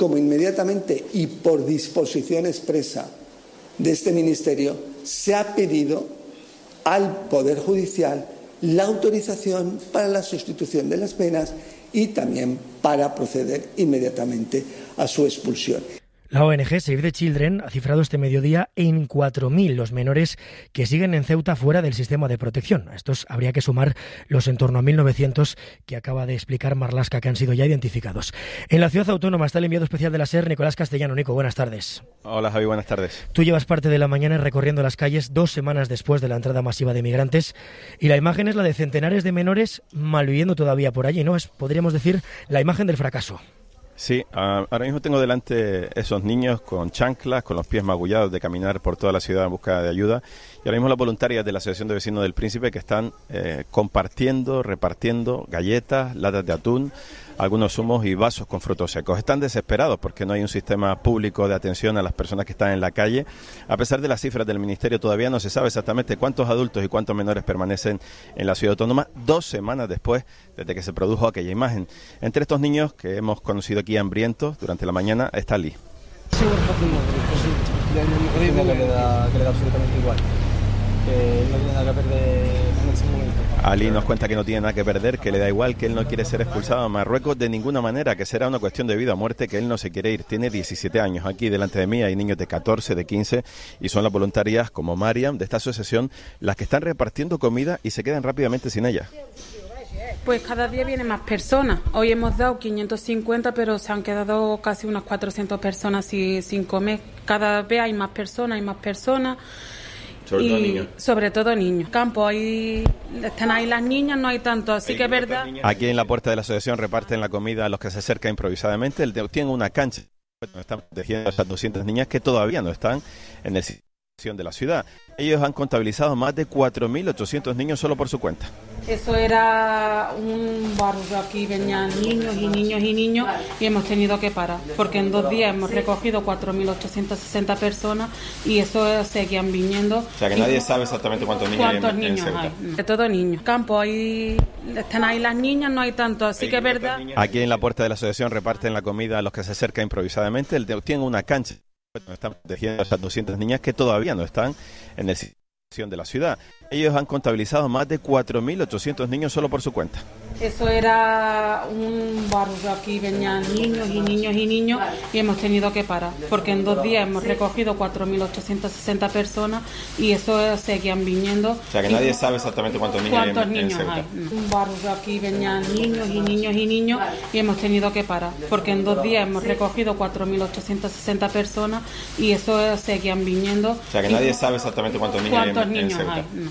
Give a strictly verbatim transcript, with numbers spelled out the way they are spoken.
como inmediatamente y por disposición expresa de este Ministerio se ha pedido al Poder Judicial la autorización para la sustitución de las penas y también para proceder inmediatamente a su expulsión. La O N G Save the Children ha cifrado este mediodía en cuatro mil los menores que siguen en Ceuta fuera del sistema de protección. A estos habría que sumar los en torno a mil novecientos que acaba de explicar Marlaska, que han sido ya identificados. En la ciudad autónoma está el enviado especial de la SER, Nicolás Castellano. Nico, buenas tardes. Hola Javi, buenas tardes. Tú llevas parte de la mañana recorriendo las calles dos semanas después de la entrada masiva de migrantes y la imagen es la de centenares de menores malviviendo todavía por allí, ¿no? Es, podríamos decir, la imagen del fracaso. Sí, uh, ahora mismo tengo delante esos niños con chanclas, con los pies magullados de caminar por toda la ciudad en busca de ayuda. Y ahora mismo las voluntarias de la Asociación de Vecinos del Príncipe que están eh, compartiendo, repartiendo galletas, latas de atún, algunos zumos y vasos con frutos secos. Están desesperados porque no hay un sistema público de atención a las personas que están en la calle. A pesar de las cifras del Ministerio, todavía no se sabe exactamente cuántos adultos y cuántos menores permanecen en la ciudad autónoma dos semanas después desde que se produjo aquella imagen. Entre estos niños que hemos conocido aquí hambrientos durante la mañana está Lee. Sí, que le da, que le da absolutamente igual, que no tiene nada que perder en ese momento. Ali nos cuenta que no tiene nada que perder, que le da igual, que él no quiere ser expulsado a Marruecos de ninguna manera, que será una cuestión de vida o muerte, que él no se quiere ir. Tiene diecisiete años. Aquí delante de mí hay niños de catorce, de quince y son las voluntarias como Mariam de esta asociación las que están repartiendo comida y se quedan rápidamente sin ella. Pues cada día vienen más personas. Hoy hemos dado quinientos cincuenta, pero se han quedado casi unas cuatrocientas personas sin, sin comer. Cada vez hay más personas, hay más personas. Sobre y todo niños. Sobre todo niños. Campo, ahí están ahí las niñas, no hay tanto, así que es verdad. Aquí en la puerta de la asociación reparten la comida a los que se acercan improvisadamente. El tiene una cancha donde están protegiendo a esas doscientas niñas que todavía no están en el sistema de la ciudad. Ellos han contabilizado más de cuatro mil ochocientos niños solo por su cuenta. Eso era un barrio, aquí venían niños y niños y niños y hemos tenido que parar, porque en dos días hemos recogido cuatro mil ochocientas sesenta personas y eso seguían viniendo. O sea que nadie sabe exactamente cuántos niños ¿Cuántos hay en, niños en Ceuta? hay? De todo niños. Campo, ahí están ahí las niñas, no hay tanto, así que es verdad. Aquí en la puerta de la asociación reparten la comida a los que se acercan improvisadamente. El tiene una cancha donde están protegiendo a esas doscientas niñas que todavía no están en el sistema de la ciudad. Ellos han contabilizado más de cuatro mil ochocientos niños solo por su cuenta. Eso era un barrio, aquí venían niños y niños y niños y hemos tenido que parar, porque en dos días hemos recogido cuatro mil ochocientas sesenta personas y eso seguían viniendo. O sea que nadie sabe exactamente cuántos niños ¿Cuántos hay en, niños en Ceuta? hay? Un barrio, aquí venían niños y niños y niños y hemos tenido que parar, porque en dos días hemos recogido cuatro mil ochocientas sesenta personas y eso seguían viniendo. O sea que nadie sabe exactamente cuántos niños hay en, ¿Cuántos en niños Ceuta? hay?